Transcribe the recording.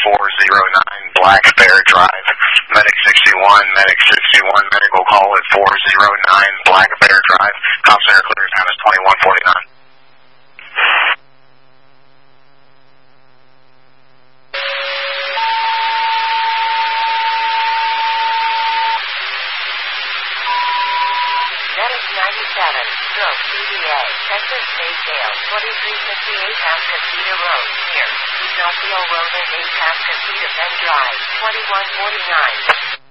409 Black Bear Drive. Medic 61, Medic 61, medical call at 409 Black Bear Drive. Comm Center clear time is 2149. Medic 97, stroke CDA, Texas State Jail, 2358 Pascasita Road, near Ignacio Road and 8 Pascasita Bend Drive, 2149.